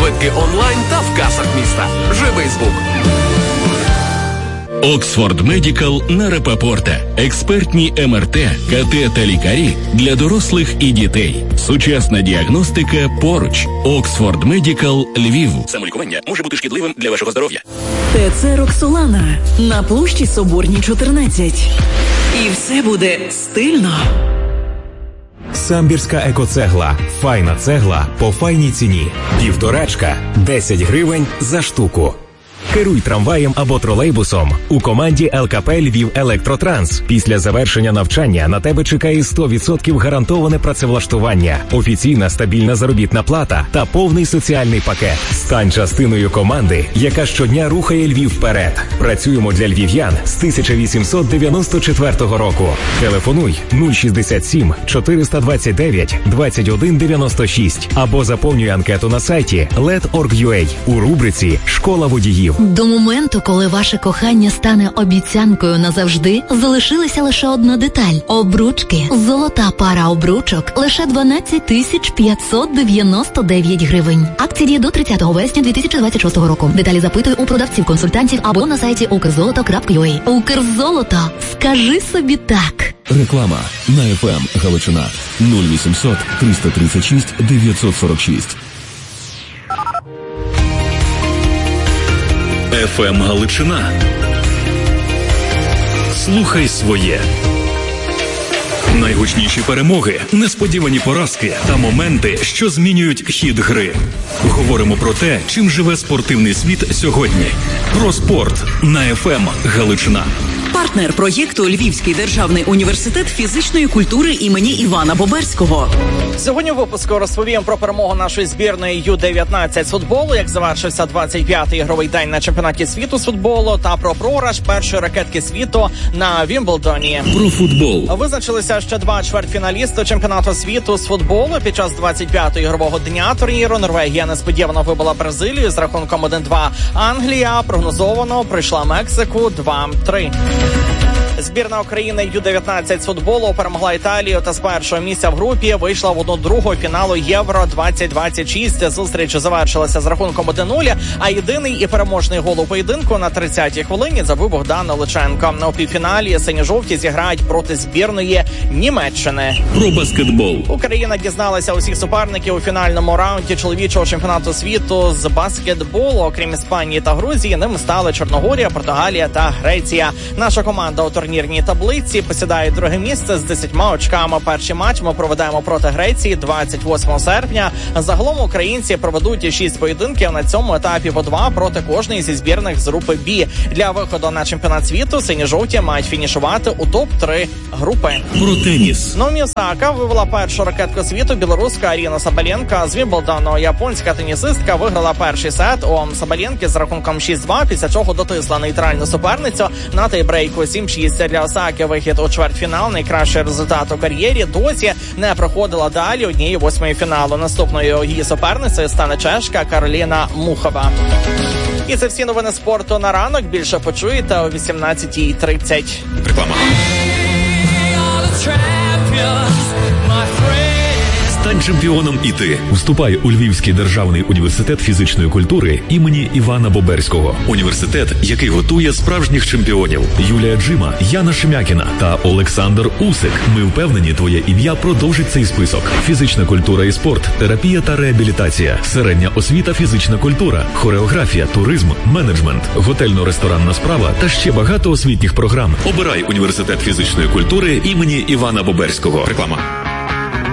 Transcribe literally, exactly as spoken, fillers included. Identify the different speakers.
Speaker 1: Квитки онлайн та в касах міста. Живий звук.
Speaker 2: Оксфорд Медикал на Рапопорта. Експертні ем ер те, ка те та лікарі для дорослих і дітей. Сучасна діагностика поруч. Оксфорд Медикал Львів.
Speaker 3: Самолікування може бути шкідливим для вашого здоров'я.
Speaker 4: ТЦ Роксолана на площі Соборній, чотирнадцять. І все буде стильно.
Speaker 5: Самбірська екоцегла. Файна цегла по файній ціні. Півторачка – десять гривень за штуку. Керуй трамваєм або тролейбусом у команді ел ка пе «Львів Електротранс». Після завершення навчання на тебе чекає сто відсотків гарантоване працевлаштування, офіційна стабільна заробітна плата та повний соціальний пакет. Стань частиною команди, яка щодня рухає Львів вперед. Працюємо для львів'ян з тисяча вісімсот дев'яносто четвертого року. Телефонуй нуль шістдесят сім чотириста двадцять дев'ять двадцять один дев'яносто шість або заповнюй анкету на сайті лед крапка орг крапка ю а у рубриці «Школа водіїв».
Speaker 6: До моменту, коли ваше кохання стане обіцянкою назавжди, залишилася лише одна деталь – обручки. Золота пара обручок – лише дванадцять тисяч п'ятсот дев'яносто дев'ять гривень. Акція діє до тридцятого вересня дві тисячі двадцять шостого року. Деталі запитуй у продавців-консультантів або на сайті укрзолото крапка ю а. Укрзолото. Скажи собі так.
Speaker 7: Реклама на еф ем Галичина нуль вісімсот триста тридцять шість дев'ятсот сорок шість.
Speaker 2: еф ем Галичина. Слухай своє. Найгучніші перемоги, несподівані поразки та моменти, що змінюють хід гри. Говоримо про те, чим живе спортивний світ сьогодні. Про спорт на еф ем Галичина.
Speaker 4: Партнер проєкту Львівський державний університет фізичної культури імені Івана Боберського.
Speaker 8: Сьогодні в випуску розповім про перемогу нашої збірної ю дев'ятнадцять з футболу, як завершився двадцять п'ятий ігровий день на чемпіонаті світу з футболу, та про програш першої ракетки світу на Вімблдоні.
Speaker 2: Про футбол.
Speaker 8: Визначилися ще два чвертьфіналісти чемпіонату світу з футболу. Під час двадцять п'ятого ігрового дня турніру Норвегія несподівано вибила Бразилію з рахунком один-два. Англія прогнозовано прийшла Мексику два-три. Збірна України ю дев'ятнадцять з футболу перемогла Італію та з першого місця в групі вийшла в одну-другу фіналу Євро двадцять двадцять шість. Зустріч завершилася з рахунком один-нуль, а єдиний і переможний гол у поєдинку на тридцятій хвилині забив Богдан Олеченко. У півфіналі синьо-жовті зіграють проти збірної Німеччини.
Speaker 2: Про баскетбол.
Speaker 8: Україна дізналася усіх суперників у фінальному раунді чоловічого чемпіонату світу з баскетболу. Окрім Іспанії та Грузії, ним стали Чорногорія, Португалія та Греція. Наша команда у турнірній таблиці посідає друге місце з десятьма очками. Перший матч ми проведемо проти Греції двадцять восьмого серпня. Загалом українці проведуть шість поєдинків на цьому етапі по два проти кожної зі збірних з групи Бі. Для виходу на чемпіонат світу сині-жовті мають фінішувати у топ три групи.
Speaker 2: Про теніс.
Speaker 8: Наомі Осака вивела першу ракетку світу білоруська Аріна Сабаленка з Вімблдону. Японська тенісистка виграла перший сет у Сабаленки з рахунком шість-два, після чого дотисла нейтральну суперницю на тайбрейку сім-шість. Для Осаки вихід у чвертьфінал, найкращий результат у кар'єрі, досі не проходила далі однієї восьмої фіналу. Наступною її суперницею стане чешка Кароліна Мухова. І це всі новини спорту на ранок. Більше почуєте о вісімнадцятій тридцять.
Speaker 2: Реклама. Стань чемпіоном і ти. Вступай у Львівський державний університет фізичної культури імені Івана Боберського. Університет, який готує справжніх чемпіонів. Юлія Джима, Яна Шемякіна та Олександр Усик. Ми впевнені, твоє ім'я продовжить цей список. Фізична культура і спорт, терапія та реабілітація, середня освіта, фізична культура, хореографія, туризм, менеджмент, готельно-ресторанна справа та ще багато освітніх програм. Обирай університет фізичної культури імені Івана Боберського. Реклама.